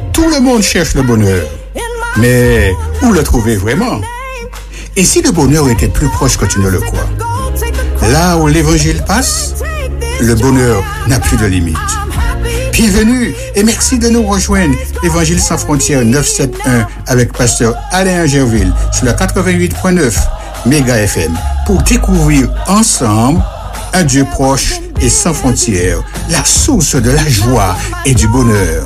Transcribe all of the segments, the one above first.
Tout le monde cherche le bonheur. Mais où le trouver vraiment? Et si le bonheur était plus proche que tu ne le crois? Là où l'évangile passe, le bonheur n'a plus de limite. Bienvenue et merci de nous rejoindre. Évangile sans frontières 971 avec pasteur Alain Gerville sur la 88.9 Méga FM pour découvrir ensemble un Dieu proche et sans frontières, la source de la joie et du bonheur.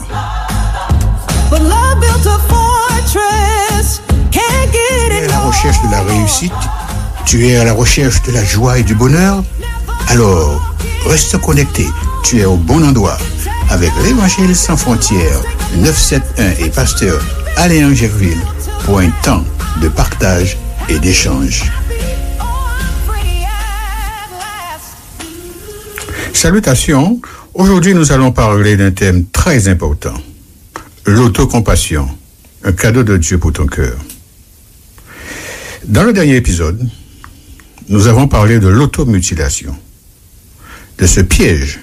Tu es à la recherche de la réussite? Tu es à la recherche de la joie et du bonheur? Alors, reste connecté. Tu es au bon endroit avec l'Évangile sans frontières 971 et pasteur Alain Gerville pour un temps de partage et d'échange. Salutations. Aujourd'hui, nous allons parler d'un thème très important. L'autocompassion. Un cadeau de Dieu pour ton cœur. Dans le dernier épisode, nous avons parlé de l'automutilation, de ce piège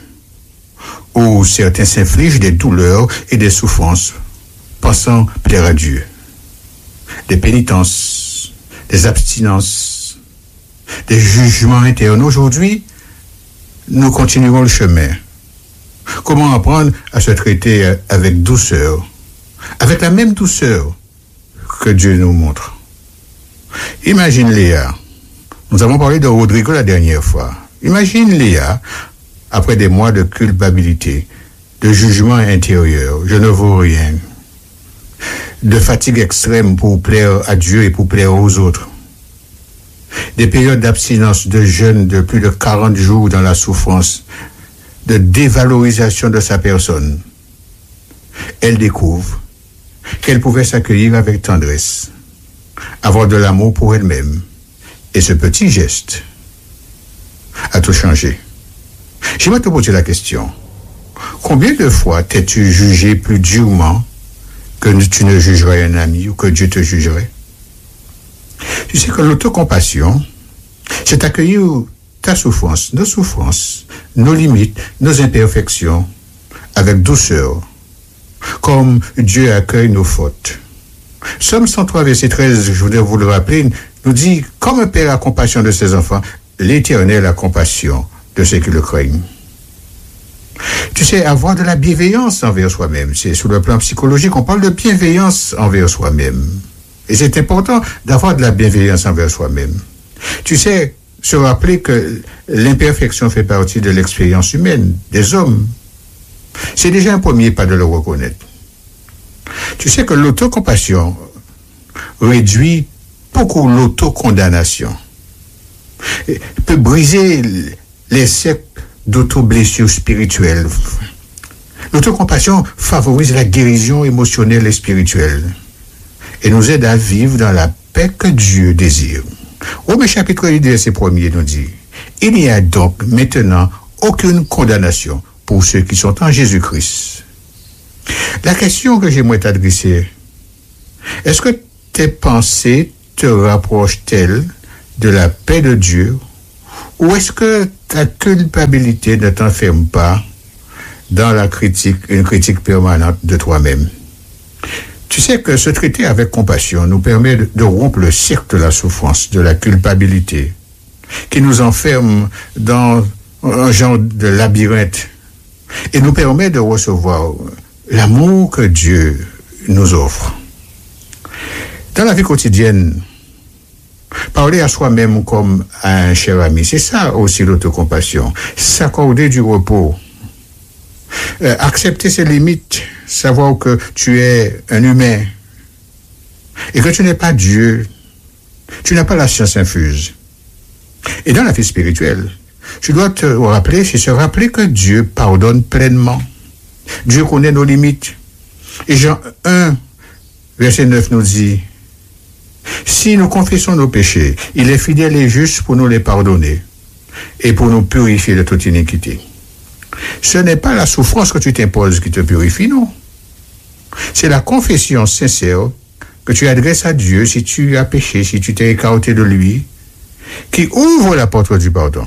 où certains s'infligent des douleurs et des souffrances pensant plaire à Dieu. Des pénitences, des abstinences, des jugements internes. Aujourd'hui, nous continuons le chemin. Comment apprendre à se traiter avec douceur, avec la même douceur que Dieu nous montre. Imagine Léa. Nous avons parlé de Rodrigo la dernière fois. Imagine Léa, après des mois de culpabilité, de jugement intérieur, je ne vaux rien, de fatigue extrême pour plaire à Dieu et pour plaire aux autres, des périodes d'abstinence, de jeûne de plus de 40 jours dans la souffrance, de dévalorisation de sa personne. Elle découvre qu'elle pouvait s'accueillir avec tendresse, avoir de l'amour pour elle-même. Et ce petit geste a tout changé. J'aimerais te poser la question. Combien de fois t'es-tu jugé plus durement que tu ne jugerais un ami ou que Dieu te jugerait? Tu sais que l'autocompassion, c'est accueillir ta souffrance, nos limites, nos imperfections avec douceur, comme Dieu accueille nos fautes. Psaume 103, verset 13, je voudrais vous le rappeler, nous dit, comme un père a compassion de ses enfants, l'Éternel a compassion de ceux qui le craignent. Tu sais, avoir de la bienveillance envers soi-même, c'est sur le plan psychologique, on parle de bienveillance envers soi-même. Et c'est important d'avoir de la bienveillance envers soi-même. Tu sais, se rappeler que l'imperfection fait partie de l'expérience humaine, des hommes. C'est déjà un premier pas de le reconnaître. Tu sais que l'autocompassion réduit beaucoup l'autocondamnation. Peut briser les cercles d'auto-blessures spirituelles. L'autocompassion favorise la guérison émotionnelle et spirituelle et nous aide à vivre dans la paix que Dieu désire. Romains chapitre 8, verset 1er nous dit, « Il n'y a donc maintenant aucune condamnation pour ceux qui sont en Jésus-Christ. » La question que j'aimerais t'adresser, est-ce que tes pensées te rapprochent-elles de la paix de Dieu ou est-ce que ta culpabilité ne t'enferme pas dans la critique, une critique permanente de toi-même? Tu sais que se traiter avec compassion nous permet de rompre le cercle de la souffrance, de la culpabilité, qui nous enferme dans un genre de labyrinthe et nous permet de recevoir l'amour que Dieu nous offre. Dans la vie quotidienne, parler à soi-même comme à un cher ami, c'est ça aussi l'autocompassion. S'accorder du repos, accepter ses limites, savoir que tu es un humain et que tu n'es pas Dieu, tu n'as pas la science infuse. Et dans la vie spirituelle, tu dois te rappeler, c'est se rappeler que Dieu pardonne pleinement. Dieu connaît nos limites. Et Jean 1, verset 9 nous dit, « Si nous confessons nos péchés, il est fidèle et juste pour nous les pardonner et pour nous purifier de toute iniquité. » Ce n'est pas la souffrance que tu t'imposes qui te purifie, non. C'est la confession sincère que tu adresses à Dieu si tu as péché, si tu t'es écarté de lui, qui ouvre la porte du pardon.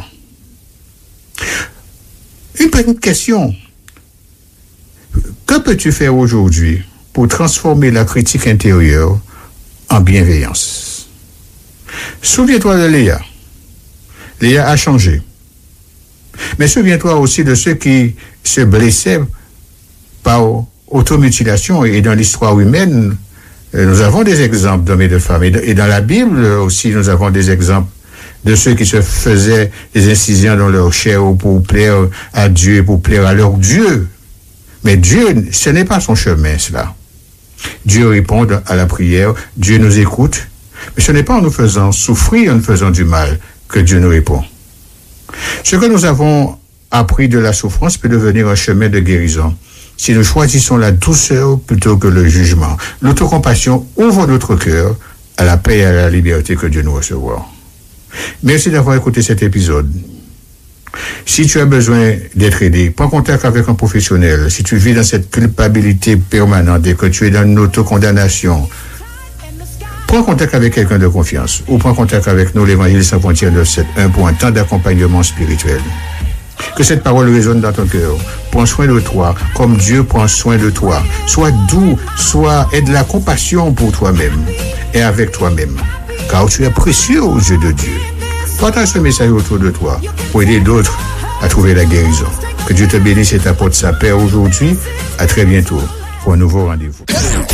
Une petite question. Que peux-tu faire aujourd'hui pour transformer la critique intérieure en bienveillance. Souviens-toi de Léa. Léa a changé. Mais souviens-toi aussi de ceux qui se blessaient par automutilation. Et dans l'histoire humaine, nous avons des exemples d'hommes et de femmes. Et dans la Bible aussi, nous avons des exemples de ceux qui se faisaient des incisions dans leur chair pour plaire à Dieu, pour plaire à leur Dieu. Mais Dieu, ce n'est pas son chemin, cela. Dieu répond à la prière, Dieu nous écoute, mais ce n'est pas en nous faisant souffrir, en nous faisant du mal, que Dieu nous répond. Ce que nous avons appris de la souffrance peut devenir un chemin de guérison si nous choisissons la douceur plutôt que le jugement. L'autocompassion ouvre notre cœur à la paix et à la liberté que Dieu nous recevra. Merci d'avoir écouté cet épisode. Si tu as besoin d'être aidé, prends contact avec un professionnel. Si tu vis dans cette culpabilité permanente et que tu es dans une autocondamnation, prends contact avec quelqu'un de confiance ou prends contact avec nous, l'Évangile sans frontières 971 pour un temps d'accompagnement spirituel. Que cette parole résonne dans ton cœur. Prends soin de toi comme Dieu prend soin de toi. Sois doux, aie de la compassion pour toi-même et avec toi-même, car tu es précieux aux yeux de Dieu. Partage ce message autour de toi pour aider d'autres à trouver la guérison. Que Dieu te bénisse et t'apporte sa paix aujourd'hui. À très bientôt pour un nouveau rendez-vous.